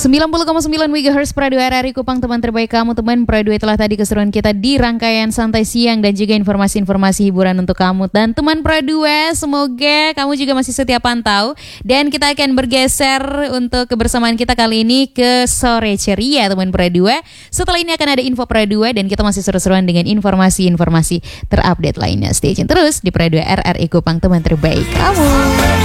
90,9 MHz Pro 2 RRI Kupang, teman terbaik kamu. Teman Pro 2, telah tadi keseruan kita di rangkaian santai siang dan juga informasi-informasi hiburan untuk kamu. Dan teman Pro 2, semoga kamu juga masih setia pantau. Dan kita akan bergeser untuk kebersamaan kita kali ini ke sore ceria teman Pro 2. Setelah ini akan ada info Pro 2 dan kita masih seru-seruan dengan informasi-informasi terupdate lainnya. Stay tune terus di Pro 2 RRI Kupang, teman terbaik kamu.